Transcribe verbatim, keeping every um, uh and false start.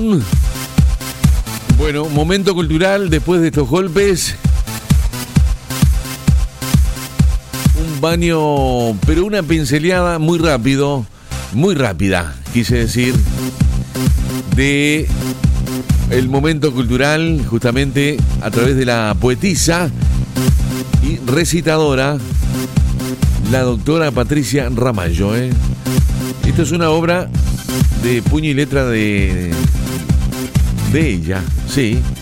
Bueno, momento cultural después de estos golpes. Un baño, pero una pinceleada muy rápido, muy rápida, quise decir, de el momento cultural, justamente a través de la poetisa y recitadora, la doctora Patricia Ramallo, ¿eh? Esto es una obra de puño y letra de, de ella, sí.